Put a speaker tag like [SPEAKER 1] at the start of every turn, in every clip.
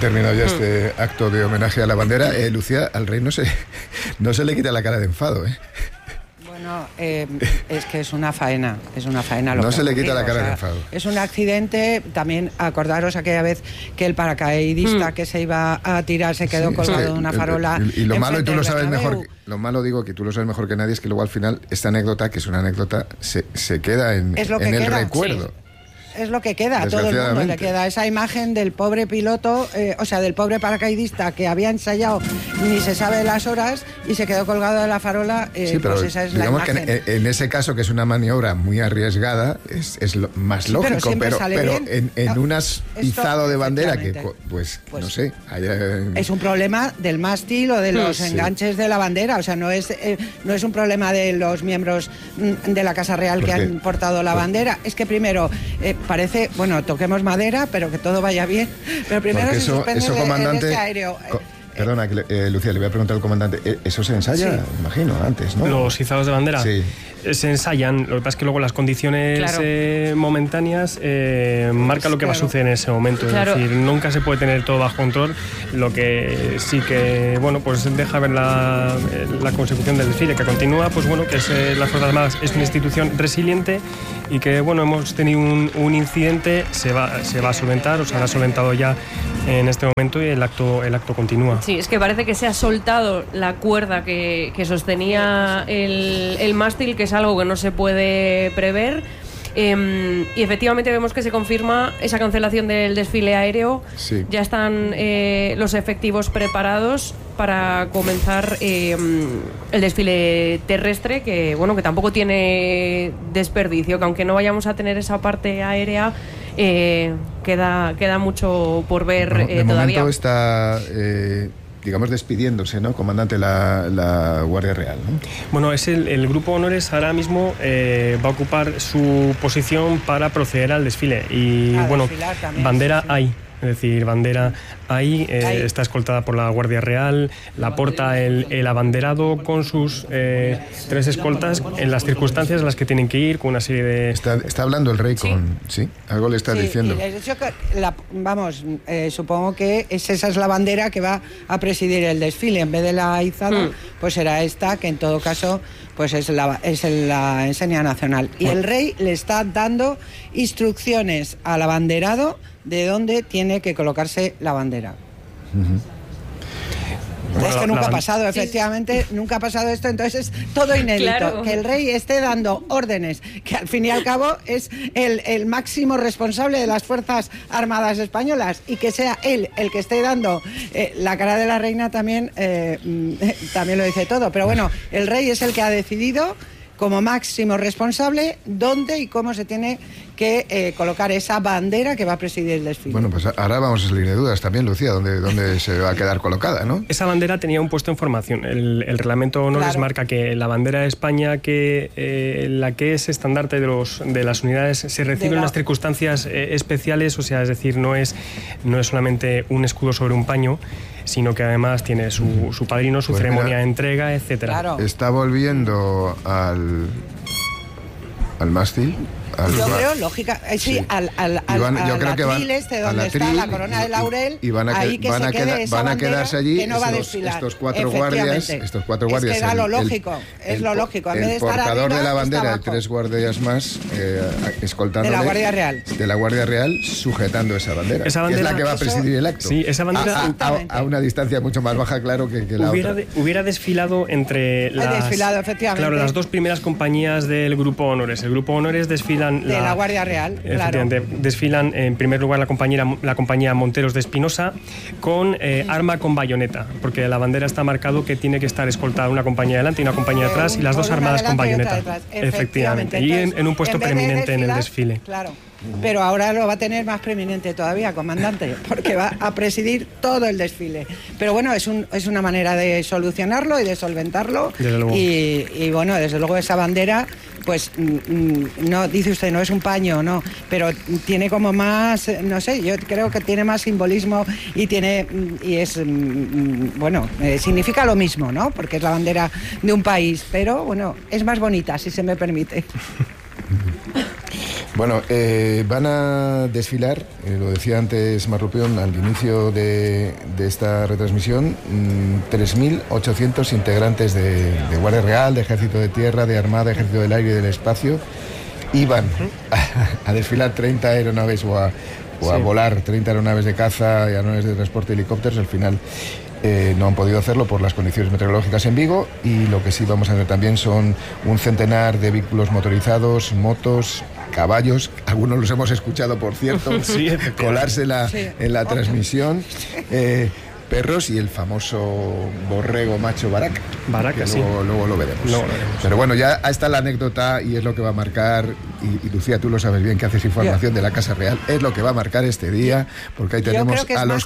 [SPEAKER 1] terminado ya este acto de homenaje a la bandera. Lucía, al rey no se le quita la cara de enfado, ¿eh?
[SPEAKER 2] Bueno, es que es una faena lo
[SPEAKER 1] no
[SPEAKER 2] que
[SPEAKER 1] se le quita
[SPEAKER 2] ocurrido,
[SPEAKER 1] la cara de enfado.
[SPEAKER 2] Es un accidente. También acordaros aquella vez que el paracaidista que se iba a tirar se quedó colgado de una farola.
[SPEAKER 1] Y lo malo, y tú lo sabes
[SPEAKER 2] Bernabéu.
[SPEAKER 1] mejor, lo malo digo que tú lo sabes mejor que nadie, es que luego al final esta anécdota, que es una anécdota, se queda en el recuerdo.
[SPEAKER 2] Sí. Es lo que queda, a todo el mundo le queda esa imagen del pobre piloto, del pobre paracaidista que había ensayado ni se sabe las horas y se quedó colgado de la farola.
[SPEAKER 1] Sí, pero
[SPEAKER 2] pues esa es
[SPEAKER 1] digamos
[SPEAKER 2] la imagen.
[SPEAKER 1] que en ese caso, que es una maniobra muy arriesgada, es lo más lógico, pero en un izado de bandera que, pues no sé.
[SPEAKER 2] Es un problema del mástil o de los enganches de la bandera, o sea, no es un problema de los miembros de la Casa Real que han portado la bandera. Es que primero parece, bueno, toquemos madera, pero que todo vaya bien. Pero primero se suspende
[SPEAKER 1] comandante,
[SPEAKER 2] el aéreo.
[SPEAKER 1] Perdona, Lucía, le voy a preguntar al comandante. ¿Eso se ensaya?
[SPEAKER 2] Sí.
[SPEAKER 1] Imagino, antes, ¿no?
[SPEAKER 3] Los izados de bandera.
[SPEAKER 1] Sí.
[SPEAKER 3] Se ensayan, lo que pasa es que luego las condiciones momentáneas marcan lo que va a suceder en ese momento.
[SPEAKER 4] Claro.
[SPEAKER 3] Es decir, nunca se puede tener todo bajo control. Lo que sí que, bueno, pues deja ver la consecución del desfile que continúa, pues bueno, que es las Fuerzas Armadas es una institución resiliente y que, bueno, hemos tenido un incidente, se va a solventar, o se habrá solventado ya en este momento, y el acto continúa.
[SPEAKER 4] Sí, es que parece que se ha soltado la cuerda que sostenía el mástil, que es algo que no se puede prever. Y efectivamente vemos que se confirma esa cancelación del desfile aéreo.
[SPEAKER 1] Sí.
[SPEAKER 4] Ya están los efectivos preparados para comenzar el desfile terrestre, que bueno, que tampoco tiene desperdicio, que aunque no vayamos a tener esa parte aérea, queda mucho por ver
[SPEAKER 1] de
[SPEAKER 4] todavía.
[SPEAKER 1] momento está digamos, despidiéndose, ¿no, comandante, la Guardia Real, ¿no?
[SPEAKER 3] Bueno, es el Grupo Honores ahora mismo va a ocupar su posición para proceder al desfile. Y bueno,
[SPEAKER 2] también,
[SPEAKER 3] bandera
[SPEAKER 2] sí.
[SPEAKER 3] hay. Es decir, bandera ahí está escoltada por la Guardia Real, la porta el abanderado con sus 3 escoltas en las circunstancias en las que tienen que ir, con una serie de...
[SPEAKER 1] Está hablando el rey con... ¿Sí? Algo le está diciendo.
[SPEAKER 2] Supongo que esa es la bandera que va a presidir el desfile. En vez de la izada, pues será esta, que en todo caso pues es la enseña nacional. Y el rey le está dando instrucciones al abanderado de dónde tiene que colocarse la bandera. Es que nunca ha pasado, efectivamente, nunca ha pasado esto, entonces es todo inédito. Claro. Que el rey esté dando órdenes, que al fin y al cabo es el máximo responsable de las Fuerzas Armadas Españolas, y que sea él el que esté dando la cara de la reina también lo dice todo. Pero bueno, el rey es el que ha decidido, como máximo responsable, dónde y cómo se tiene que colocar esa bandera que va a presidir el desfile.
[SPEAKER 1] Bueno, pues ahora vamos a salir de dudas también, Lucía, dónde se va a quedar colocada, ¿no?
[SPEAKER 3] Esa bandera tenía un puesto en formación. El reglamento Honores marca que la bandera de España, la que es estandarte de las unidades, se recibe en unas circunstancias especiales, o sea, es decir, no es solamente un escudo sobre un paño, sino que además tiene su padrino, su ceremonia de entrega, etcétera.
[SPEAKER 2] Claro.
[SPEAKER 1] Está volviendo al mástil.
[SPEAKER 2] Yo creo, lógica, sí, al atril este, donde está la corona de laurel,
[SPEAKER 1] y van a quedarse allí
[SPEAKER 2] que no va a desfilar.
[SPEAKER 1] Estos cuatro guardias. Es que
[SPEAKER 2] era lo lógico, es lo lógico. En vez de estar
[SPEAKER 1] portador
[SPEAKER 2] arriba,
[SPEAKER 1] de la bandera y
[SPEAKER 2] está
[SPEAKER 1] 3 guardias más escoltándole.
[SPEAKER 2] De la Guardia Real.
[SPEAKER 1] De la Guardia Real, sujetando esa bandera.
[SPEAKER 3] Esa bandera,
[SPEAKER 1] que es la que va a presidir el acto.
[SPEAKER 3] Sí, esa bandera...
[SPEAKER 1] A una distancia mucho más baja, claro, que la otra.
[SPEAKER 3] Hubiera desfilado entre
[SPEAKER 2] efectivamente.
[SPEAKER 3] Claro, las 2 primeras compañías del Grupo Honores. El Grupo Honores desfilan...
[SPEAKER 2] De la Guardia Real, claro.
[SPEAKER 3] Desfilan en primer lugar la compañía Monteros de Espinosa con arma con bayoneta, porque la bandera está marcado que tiene que estar escoltada una compañía delante y una compañía atrás, y las 2 armadas con bayoneta. Efectivamente. Y en un puesto preeminente en el desfile.
[SPEAKER 2] Claro. Pero ahora lo va a tener más preeminente todavía, comandante, porque va a presidir todo el desfile. Pero bueno, es una manera de solucionarlo y de solventarlo. Y bueno, desde luego esa bandera, pues no, dice usted, no es un paño, no, pero tiene como más, no sé, yo creo que tiene más simbolismo significa lo mismo, ¿no? Porque es la bandera de un país, pero bueno, es más bonita, si se me permite.
[SPEAKER 1] Bueno, van a desfilar, lo decía antes Marrupión al inicio de esta retransmisión, 3.800 integrantes de Guardia Real, de Ejército de Tierra, de Armada, Ejército del Aire y del Espacio. Iban a desfilar 30 aeronaves o a volar 30 aeronaves de caza y aeronaves de transporte y helicópteros. Al final no han podido hacerlo por las condiciones meteorológicas en Vigo, y lo que sí vamos a ver también son un centenar de vehículos motorizados, motos, caballos, algunos los hemos escuchado, por cierto, colarse en la transmisión, perros y el famoso borrego macho Baraka.
[SPEAKER 3] Baraka, sí.
[SPEAKER 1] Luego lo veremos. Pero bueno, ya está la anécdota y es lo que va a marcar, y Lucía, tú lo sabes bien, que haces información de la Casa Real, es lo que va a marcar este día, porque ahí tenemos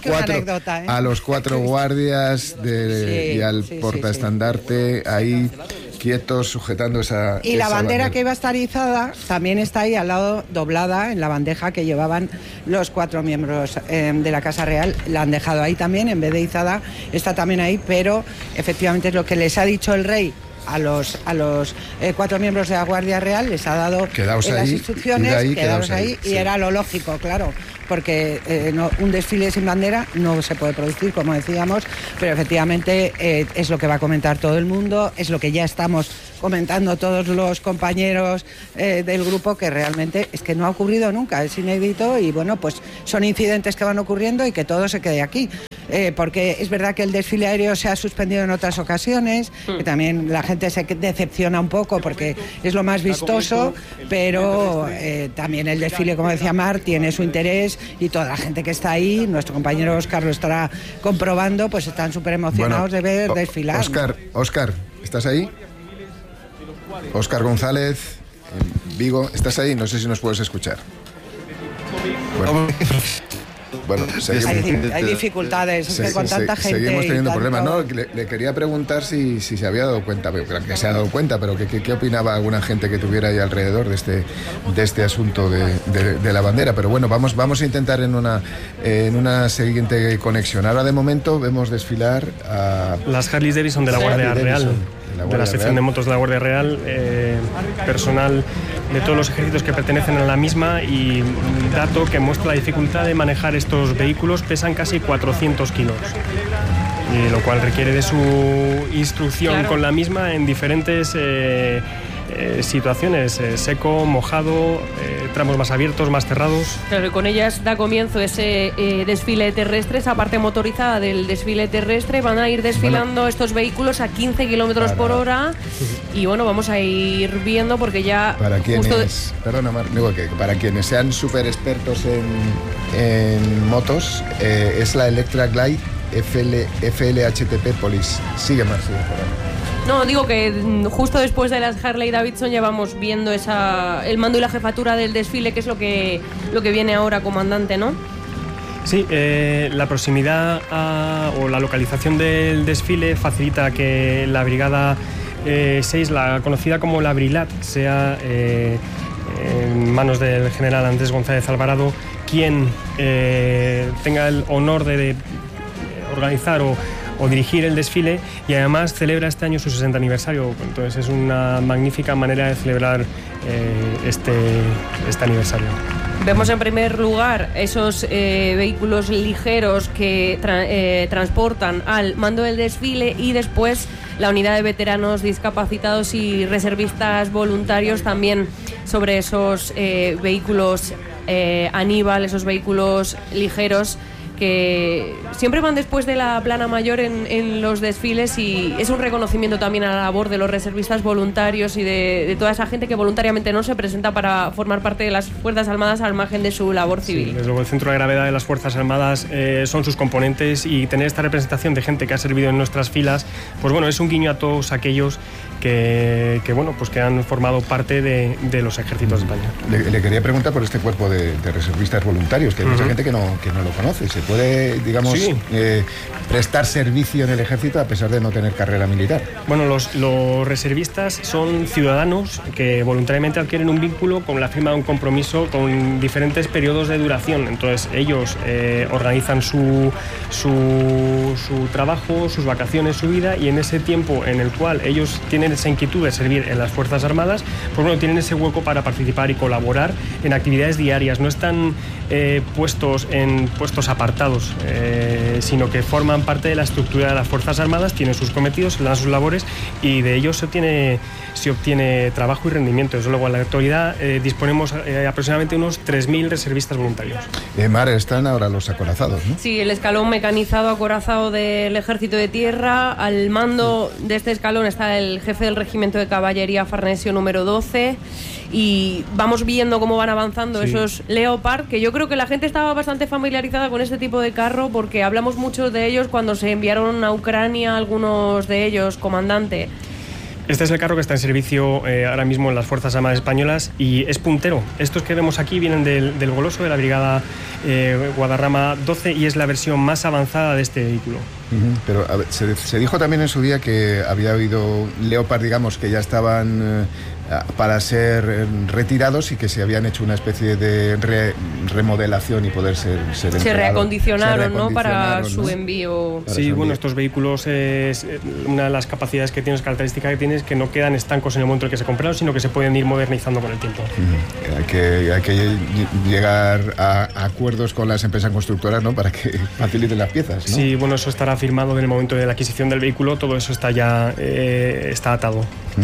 [SPEAKER 1] a los cuatro guardias y al portaestandarte ahí quietos sujetando esa
[SPEAKER 2] y la bandera que iba a estar izada también está ahí al lado, doblada en la bandeja que llevaban los 4 miembros de la Casa Real. La han dejado ahí también, en vez de izada está también ahí, pero efectivamente es lo que les ha dicho el rey a los 4 miembros de la Guardia Real, les ha dado las instrucciones, quedaos ahí, y era lo lógico, claro, porque un desfile sin bandera no se puede producir, como decíamos, pero efectivamente es lo que va a comentar todo el mundo, es lo que ya estamos comentando todos los compañeros del grupo, que realmente es que no ha ocurrido nunca, es inédito, y bueno, pues son incidentes que van ocurriendo y que todo se quede aquí. Porque es verdad que el desfile aéreo se ha suspendido en otras ocasiones, que también la gente se decepciona un poco porque es lo más vistoso, pero también el desfile, como decía Mar, tiene su interés, y toda la gente que está ahí, nuestro compañero Óscar lo estará comprobando, pues están súper emocionados de ver desfilar.
[SPEAKER 1] Óscar, ¿estás ahí? Óscar González, en Vigo, ¿estás ahí? No sé si nos puedes escuchar. Bueno,
[SPEAKER 2] hay dificultades con tanta gente.
[SPEAKER 1] Seguimos teniendo problemas. No, le quería preguntar si se había dado cuenta, que se ha dado cuenta, pero ¿qué opinaba alguna gente que tuviera ahí alrededor de este asunto de la bandera? Pero bueno, vamos a intentar en una siguiente conexión. Ahora de momento vemos desfilar a
[SPEAKER 3] las Harley Davidson de la Guardia Real. De la sección de motos de la Guardia Real, personal de todos los ejércitos que pertenecen a la misma, y un dato que muestra la dificultad de manejar estos vehículos: pesan casi 400 kilos, y lo cual requiere de su instrucción con la misma en diferentes situaciones, seco, mojado, tramos más abiertos, más cerrados.
[SPEAKER 4] Claro, y con ellas da comienzo ese desfile terrestre, esa parte motorizada del desfile terrestre. Van a ir desfilando estos vehículos a 15 kilómetros por hora, y bueno, vamos a ir viendo, porque ya
[SPEAKER 1] para quienes, para quienes sean súper expertos en motos, es la Electra Glide FLHTP Police. Sigue más, por ahí.
[SPEAKER 4] No, digo que justo después de las Harley Davidson llevamos viendo el mando y la jefatura del desfile, que es lo que viene ahora, comandante, ¿no?
[SPEAKER 3] Sí, la proximidad o la localización del desfile facilita que la Brigada 6, la conocida como la Brilat, sea en manos del general Andrés González Alvarado quien tenga el honor de organizar o dirigir el desfile, y además celebra este año su 60 aniversario. Entonces es una magnífica manera de celebrar este aniversario.
[SPEAKER 4] Vemos en primer lugar esos vehículos ligeros que transportan al mando del desfile, y después la unidad de veteranos discapacitados y reservistas voluntarios también sobre esos vehículos Aníbal, esos vehículos ligeros que siempre van después de la plana mayor en los desfiles, y es un reconocimiento también a la labor de los reservistas voluntarios y de toda esa gente que voluntariamente no se presenta para formar parte de las Fuerzas Armadas al margen de su labor civil.
[SPEAKER 3] Sí, desde luego el centro de gravedad de las Fuerzas Armadas son sus componentes, y tener esta representación de gente que ha servido en nuestras filas, pues bueno, es un guiño a todos aquellos que han formado parte de los ejércitos de España.
[SPEAKER 1] Le quería preguntar por este cuerpo de reservistas voluntarios, que hay mucha gente que no lo conoce. ¿Se puede, digamos, prestar servicio en el ejército a pesar de no tener carrera militar?
[SPEAKER 3] Bueno, los reservistas son ciudadanos que voluntariamente adquieren un vínculo con la firma de un compromiso con diferentes periodos de duración. Entonces ellos organizan su trabajo, sus vacaciones, su vida, y en ese tiempo en el cual ellos tienen tienen esa inquietud de servir en las Fuerzas Armadas, pues bueno, tienen ese hueco para participar y colaborar en actividades diarias. No están puestos en puestos apartados, sino que forman parte de la estructura de las Fuerzas Armadas, tienen sus cometidos, se dan sus labores y de ellos se obtiene trabajo y rendimiento. Desde luego, en la actualidad disponemos aproximadamente unos 3.000 reservistas voluntarios.
[SPEAKER 1] Mar, están ahora los acorazados, ¿no?
[SPEAKER 4] Sí, el escalón mecanizado acorazado del Ejército de Tierra. Al mando de este escalón está el jefe del Regimiento de Caballería Farnesio número 12 y vamos viendo cómo van avanzando esos Leopard, que yo creo que la gente estaba bastante familiarizada con este tipo de carro porque hablamos mucho de ellos cuando se enviaron a Ucrania, algunos de ellos, comandante.
[SPEAKER 3] Este es el carro que está en servicio ahora mismo en las Fuerzas Armadas Españolas y es puntero. Estos que vemos aquí vienen del Goloso, de la Brigada Guadarrama 12, y es la versión más avanzada de este vehículo.
[SPEAKER 1] Pero a ver, se dijo también en su día que había habido Leopard, digamos, que ya estaban para ser retirados y que se habían hecho una especie de remodelación y poder ser
[SPEAKER 4] se reacondicionaron, ¿no? Para su envío.
[SPEAKER 3] Sí, bueno, estos vehículos, una de las capacidades que tienen, características que tienen, es que no quedan estancos en el momento en el que se compraron, sino que se pueden ir modernizando con el tiempo.
[SPEAKER 1] Hay que llegar a acuerdos con las empresas constructoras, ¿no? Para que faciliten las piezas, ¿no?
[SPEAKER 3] Sí, bueno, eso estará firmado en el momento de la adquisición del vehículo, todo eso está ya está atado.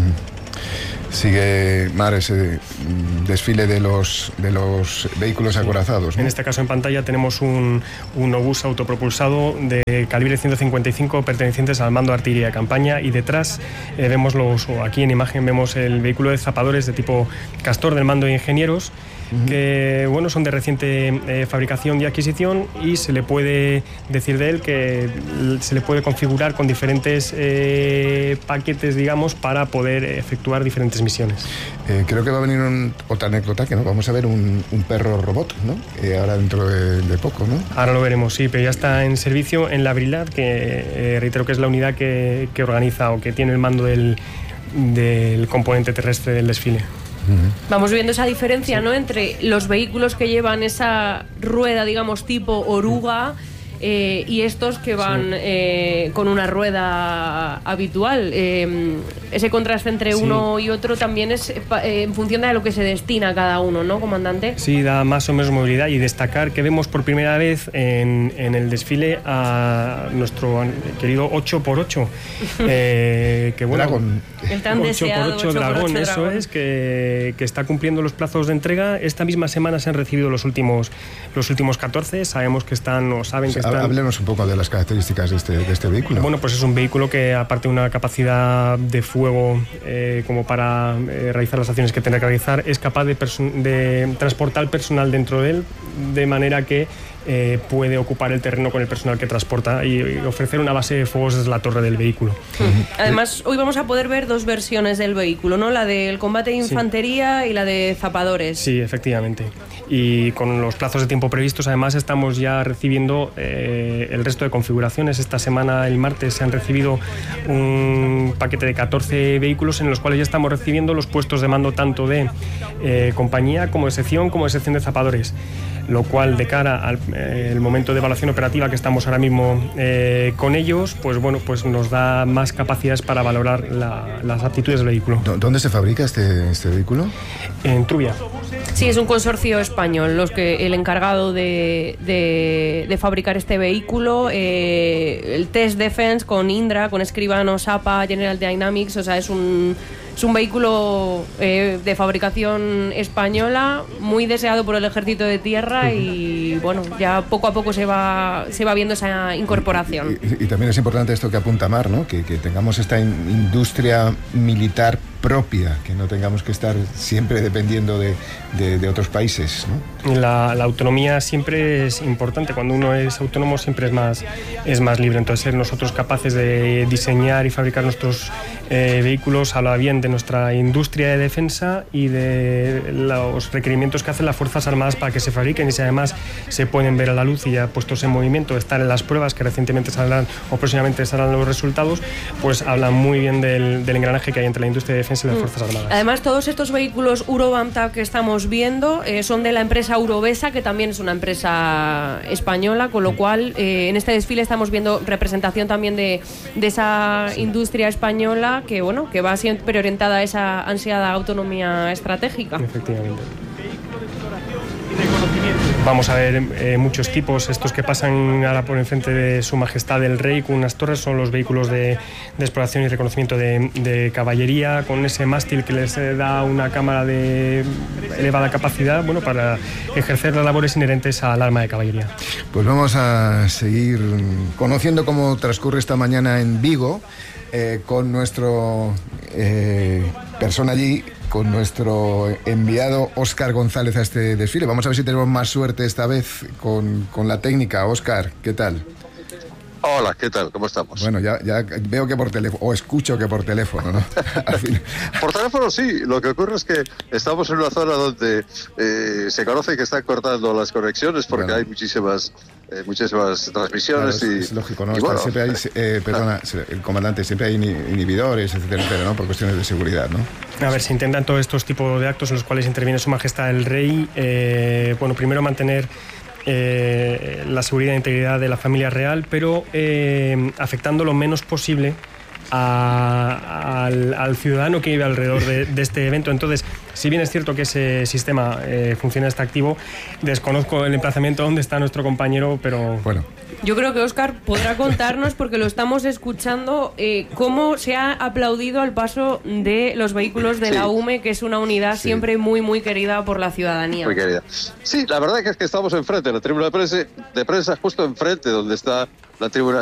[SPEAKER 1] Sigue, Mar, ese desfile de los vehículos acorazados, ¿no?
[SPEAKER 3] En este caso en pantalla tenemos un obús autopropulsado de calibre 155 pertenecientes al mando de artillería de campaña, y detrás aquí en imagen vemos el vehículo de zapadores de tipo Castor del mando de ingenieros, que bueno, son de reciente fabricación y adquisición, y se le puede decir de él que se le puede configurar con diferentes paquetes, digamos, para poder efectuar diferentes misiones.
[SPEAKER 1] Creo que va a venir otra anécdota, que no vamos a ver un perro robot, ¿no? Ahora dentro de poco, ¿no?
[SPEAKER 3] Ahora lo veremos, sí, pero ya está en servicio en la Brilat, que reitero que es la unidad que organiza o que tiene el mando del componente terrestre del desfile.
[SPEAKER 4] Vamos viendo esa diferencia, ¿no?, entre los vehículos que llevan esa rueda, digamos, tipo oruga, y estos que van con una rueda habitual. Ese contraste entre uno y otro también es en función de a lo que se destina cada uno, ¿no, comandante?
[SPEAKER 3] Sí, da más o menos movilidad, y destacar que vemos por primera vez en el desfile a nuestro querido 8x8, que bueno,
[SPEAKER 1] Dragón.
[SPEAKER 4] El tan deseado
[SPEAKER 3] 8x8 Dragón, eso es, que está cumpliendo los plazos de entrega. Esta misma semana se han recibido los últimos 14, sabemos que están, o saben que están...
[SPEAKER 1] Háblenos un poco de las características de este vehículo.
[SPEAKER 3] Bueno, pues es un vehículo que, aparte de una capacidad de fuego como para realizar las acciones que tendrá que realizar, es capaz de transportar personal dentro de él, de manera que puede ocupar el terreno con el personal que transporta y ofrecer una base de fuegos desde la torre del vehículo.
[SPEAKER 4] Además, hoy vamos a poder ver dos versiones del vehículo, ¿no? La del combate de infantería y la de zapadores.
[SPEAKER 3] Sí, efectivamente. Y con los plazos de tiempo previstos, además, estamos ya recibiendo el resto de configuraciones. Esta semana, el martes, se han recibido un paquete de 14 vehículos en los cuales ya estamos recibiendo los puestos de mando tanto de compañía como de sección de zapadores, lo cual, de cara al el momento de evaluación operativa que estamos ahora mismo con ellos, pues bueno, pues nos da más capacidades para valorar las aptitudes del vehículo.
[SPEAKER 1] ¿Dónde se fabrica este vehículo?
[SPEAKER 3] En Trubia.
[SPEAKER 4] Sí, es un consorcio español el encargado de fabricar este vehículo. El Test Defense con Indra, con Escribano, Sapa, General Dynamics, o sea, es un vehículo de fabricación española, muy deseado por el Ejército de Tierra, y bueno, ya poco a poco se va viendo esa incorporación.
[SPEAKER 1] Y también es importante esto que apunta Mar, ¿no? Que tengamos esta industria militar propia, que no tengamos que estar siempre dependiendo de otros países, ¿no?
[SPEAKER 3] La autonomía siempre es importante. Cuando uno es autónomo siempre es más libre. Entonces, ser nosotros capaces de diseñar y fabricar nuestros vehículos habla bien de nuestra industria de defensa y de los requerimientos que hacen las Fuerzas Armadas para que se fabriquen, y si además se pueden ver a la luz y ya puestos en movimiento, estar en las pruebas que recientemente saldrán o próximamente saldrán los resultados, pues hablan muy bien del engranaje que hay entre la industria de defensa y las Fuerzas Armadas.
[SPEAKER 4] Además, todos estos vehículos Urobamta que estamos viendo son de la empresa Urobesa, que también es una empresa española, con lo cual en este desfile estamos viendo representación también de esa industria española ciudad que, bueno, que va siempre orientada a esa ansiada autonomía estratégica.
[SPEAKER 3] Efectivamente. Vamos a ver muchos tipos, estos que pasan ahora por enfrente de Su Majestad el Rey con unas torres, son los vehículos de exploración y reconocimiento de caballería, con ese mástil que les da una cámara de elevada capacidad, bueno, para ejercer las labores inherentes al arma de caballería.
[SPEAKER 1] Pues vamos a seguir conociendo cómo transcurre esta mañana en Vigo, con nuestro persona allí, con nuestro enviado Óscar González a este desfile. Vamos a ver si tenemos más suerte esta vez con la técnica. Óscar, ¿qué tal?
[SPEAKER 5] Hola, ¿qué tal? ¿Cómo estamos?
[SPEAKER 1] Bueno, ya veo que por teléfono, o escucho que por teléfono, ¿no? Al fin.
[SPEAKER 5] Por teléfono sí, lo que ocurre es que estamos en una zona donde se conoce que están cortando las conexiones porque bueno, hay muchísimas transmisiones.
[SPEAKER 1] Claro, es lógico, ¿no? Bueno, siempre hay, perdona, el comandante, siempre hay inhibidores, etcétera, ¿no? Por cuestiones de seguridad, ¿no?
[SPEAKER 3] A ver, se intentan todos estos tipos de actos en los cuales interviene Su Majestad el Rey. Bueno, primero mantener la seguridad e integridad de la familia real, pero afectando lo menos posible al ciudadano que vive alrededor de este evento. Entonces, si bien es cierto que ese sistema funciona, está activo, desconozco el emplazamiento donde está nuestro compañero, pero
[SPEAKER 1] bueno.
[SPEAKER 4] Yo creo que Óscar podrá contarnos, porque lo estamos escuchando, cómo se ha aplaudido al paso de los vehículos de la UME, que es una unidad siempre muy, muy querida por la ciudadanía.
[SPEAKER 5] Muy querida. Sí, la verdad es que estamos enfrente, la tribuna de prensa justo enfrente donde está la tribuna